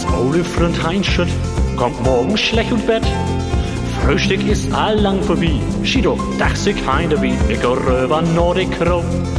Ole Freund Heinschütt kommt morgen schlecht und Bett. Frühstück ist allang vorbei. Schido, dach sich heim dabei, ich geh rüber Nordic Crow.